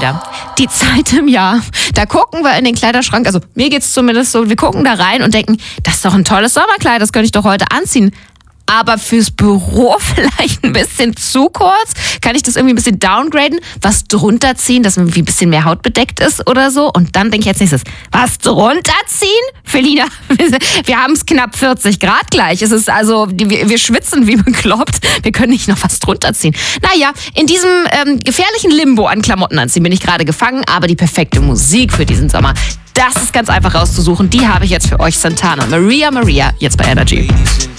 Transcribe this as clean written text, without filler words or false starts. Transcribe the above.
Frieda. Die Zeit im Jahr. Da gucken wir in den Kleiderschrank, also mir geht's zumindest so, wir gucken da rein und denken, das ist doch ein tolles Sommerkleid, das könnte ich doch heute anziehen. Aber fürs Büro vielleicht ein bisschen zu kurz? Kann ich das irgendwie ein bisschen downgraden? Was drunter ziehen, dass irgendwie ein bisschen mehr Haut bedeckt ist oder so? Und dann denke ich als nächstes, was drunter ziehen? Felina, wir haben es knapp 40 Grad gleich. Es ist also, wir schwitzen wie bekloppt. Wir können nicht noch was drunter ziehen. Naja, in diesem gefährlichen Limbo an Klamotten anziehen bin ich gerade gefangen. Aber die perfekte Musik für diesen Sommer, das ist ganz einfach rauszusuchen. Die habe ich jetzt für euch, Santana. Maria, jetzt bei Energy.